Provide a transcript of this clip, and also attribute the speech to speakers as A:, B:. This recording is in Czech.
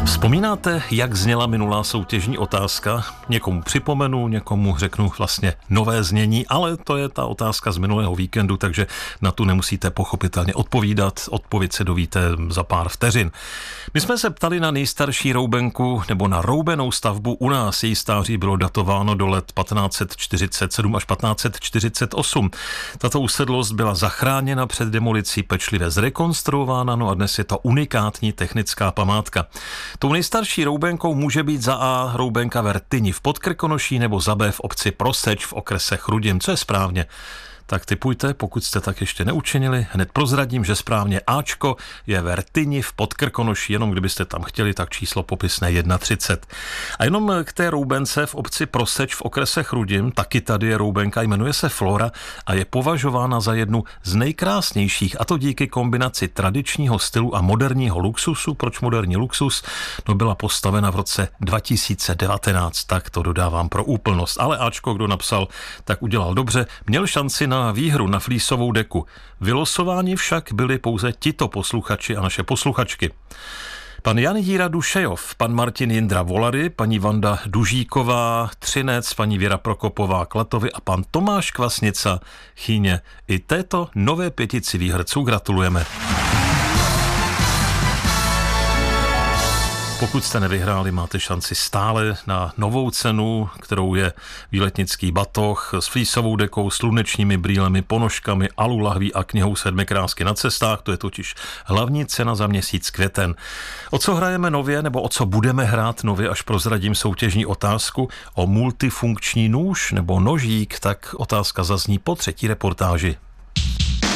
A: Vzpomínáte, jak zněla minulá soutěžní otázka? Někomu připomenu, někomu řeknu vlastně nové znění, ale to je ta otázka z minulého víkendu, takže na tu nemusíte pochopitelně odpovídat. Odpověď se dovíte za pár vteřin. My jsme se ptali na nejstarší roubenku nebo na roubenou stavbu u nás. Její stáří bylo datováno do let 1547 až 1548. Tato usedlost byla zachráněna před demolicí, pečlivě zrekonstruována, no a dnes je to unikátní technická památka. Tou nejstarší roubenkou může být za A roubenka ve Rtyni v Podkrkonoší nebo za B v obci Proseč v okrese Chrudim. Co je správně? Tak tipujte, pokud jste tak ještě neučinili. Hned prozradím, že správně Ačko je ve Rtyni v Podkrkonoší, jenom kdybyste tam chtěli, tak číslo popisné 31. A jenom k té roubence v obci Proseč v okrese Chrudim, taky tady je roubenka, jmenuje se Flora a je považována za jednu z nejkrásnějších, a to díky kombinaci tradičního stylu a moderního luxusu. Proč moderní luxus? No, byla postavena v roce 2019, tak to dodávám pro úplnost. Ale Ačko, kdo napsal, tak udělal dobře, měl šanci na výhru na flísovou deku. Vylosováni však byli pouze tito posluchači a naše posluchačky. Pan Jan Jíra Dušejov, pan Martin Jindra Volary, paní Vanda Dužíková Třinec, paní Věra Prokopová Klatovy a pan Tomáš Kvasnica Chýně. I této nové pětici výherců gratulujeme. Pokud jste nevyhráli, máte šanci stále na novou cenu, kterou je výletnický batoh s flísovou dekou, slunečními brýlemi, ponožkami, alu lahví a knihou Sedmi krásky na cestách. To je totiž hlavní cena za měsíc květen. O co hrajeme nově, nebo o co budeme hrát nově, až prozradím soutěžní otázku o multifunkční nůž nebo nožík, tak otázka zazní po třetí reportáži.